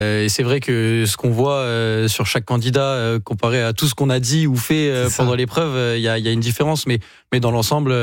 Et c'est vrai que ce qu'on voit sur chaque candidat, comparé à tout ce qu'on a dit ou fait pendant l'épreuve, il y a une différence. Mais dans l'ensemble,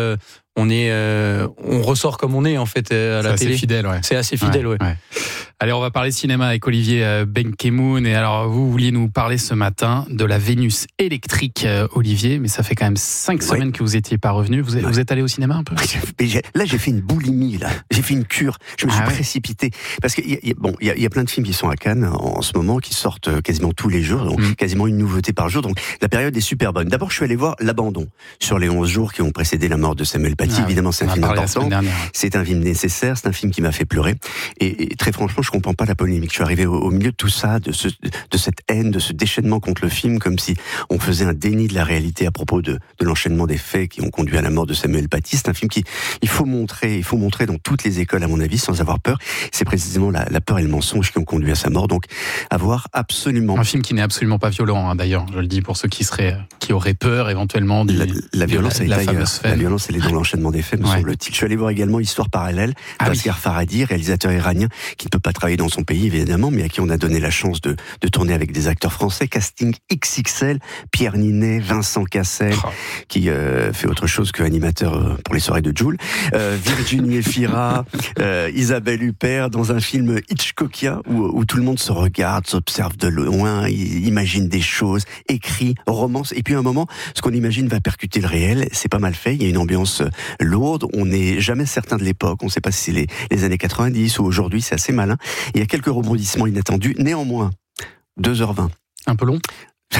on ressort comme on est en fait à la télé. C'est assez fidèle, ouais. C'est assez fidèle, ouais. Allez, on va parler cinéma avec Olivier Benkemoun. Et alors, vous vouliez nous parler ce matin de la Vénus électrique, Olivier, mais ça fait quand même 5 semaines que vous n'étiez pas revenu. Vous êtes allé au cinéma un peu ? Là, j'ai fait une boulimie, là. J'ai fait une cure. Je me suis précipité. Parce qu'il y a plein de films qui sont à Cannes en ce moment, qui sortent quasiment tous les jours, donc quasiment une nouveauté par jour. Donc, la période est super bonne. D'abord, je suis allé voir L'Abandon, sur les 11 jours qui ont précédé la mort de Samuel Paty. Évidemment, c'est un film important. C'est un film nécessaire, c'est un film qui m'a fait pleurer. Et très franchement, je comprends pas la polémique. Je suis arrivé au milieu de tout ça, de cette haine, de ce déchaînement contre le film, comme si on faisait un déni de la réalité à propos de l'enchaînement des faits qui ont conduit à la mort de Samuel Paty. C'est un film il faut montrer dans toutes les écoles, à mon avis, sans avoir peur. C'est précisément la peur et le mensonge qui ont conduit à sa mort. Donc, à voir absolument. Un film qui n'est absolument pas violent, d'ailleurs. Je le dis pour ceux qui auraient peur éventuellement la violence, la fameuse la violence, elle est dans l'enchaînement des faits, me semble-t-il. Je suis allé voir également Histoire parallèle d'Asghar Farhadi, réalisateur iranien, qui ne peut pas travailler dans son pays, évidemment, mais à qui on a donné la chance de tourner avec des acteurs français. Casting XXL, Pierre Ninet, Vincent Cassel, qui fait autre chose que animateur pour les soirées de Jul, Virginie Efira, Isabelle Huppert, dans un film Hitchcockien où tout le monde se regarde, s'observe de loin, imagine des choses, écrit, romance, et puis à un moment, ce qu'on imagine va percuter le réel. C'est pas mal fait, il y a une ambiance lourde, on n'est jamais certain de l'époque, on ne sait pas si c'est les années 90 ou aujourd'hui, c'est assez malin. Il y a quelques rebondissements inattendus, néanmoins, 2h20. Un peu long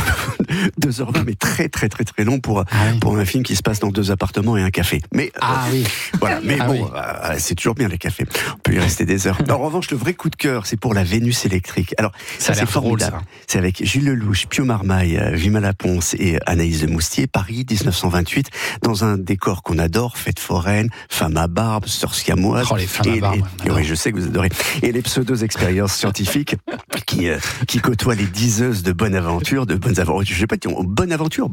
2h20, mais très très très très long pour un film qui se passe dans 2 appartements et un café. Mais voilà, mais c'est toujours bien les cafés. On peut y rester des heures. En revanche, le vrai coup de cœur, c'est pour la Vénus électrique. Alors ça c'est formidable. Drôle, ça. C'est avec Gilles Lelouch, Pio Marmaille, Vimala Ponce et Anaïs de Moustier, Paris 1928, dans un décor qu'on adore, fête foraine, femme à barbe, sœurs siamoises. Les femmes à barbe. Oui, je sais que vous adorez. Et les pseudo-expériences scientifiques qui côtoient les diseuses de bonne aventure, je sais pas, bonne aventure.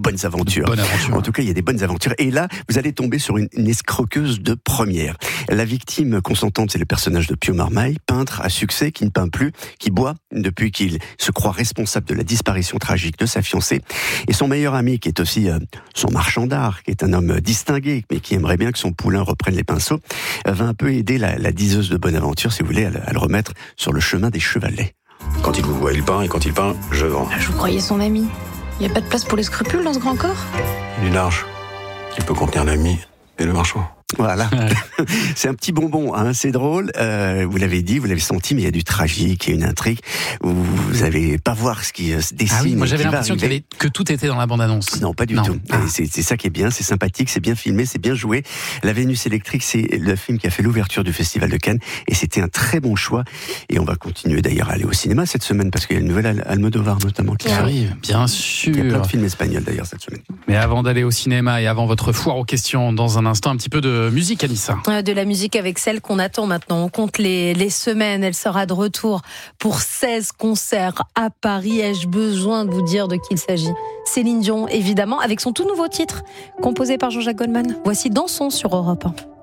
En tout cas, il y a des bonnes aventures. Et là, vous allez tomber sur une escroqueuse de première. La victime consentante, c'est le personnage de Pio Marmaille, peintre à succès, qui ne peint plus, qui boit depuis qu'il se croit responsable de la disparition tragique de sa fiancée. Et son meilleur ami, qui est aussi son marchand d'art, qui est un homme distingué, mais qui aimerait bien que son poulain reprenne les pinceaux, va un peu aider la diseuse de bonne aventure, si vous voulez, à le remettre sur le chemin des chevalets. Quand il vous voit, il peint, et quand il peint, je vends. Je vous croyais son ami. Il n'y a pas de place pour les scrupules dans ce grand corps ? Du large, qui peut contenir l'ami et le marchand. Voilà. C'est un petit bonbon, hein, c'est drôle. Vous l'avez dit, vous l'avez senti, mais il y a du tragique, il y a une intrigue. Vous n'allez pas voir ce qui se dessine. Ah oui, moi j'avais l'impression que tout était dans la bande-annonce. Non, pas du tout. C'est ça qui est bien, c'est sympathique, c'est bien filmé, c'est bien joué. La Vénus électrique, c'est le film qui a fait l'ouverture du Festival de Cannes, et c'était un très bon choix. Et on va continuer d'ailleurs à aller au cinéma cette semaine, parce qu'il y a une nouvelle Almodovar notamment qui arrive, bien sûr. Il y a plein de films espagnols d'ailleurs cette semaine. Mais avant d'aller au cinéma et avant votre foire aux questions, dans un instant, un petit peu de musique, Anissa. De la musique avec celle qu'on attend maintenant. On compte les semaines. Elle sera de retour pour 16 concerts à Paris. Ai-je besoin de vous dire de qui il s'agit ? Céline Dion, évidemment, avec son tout nouveau titre, composé par Jean-Jacques Goldman. Voici Dansons sur Europe 1.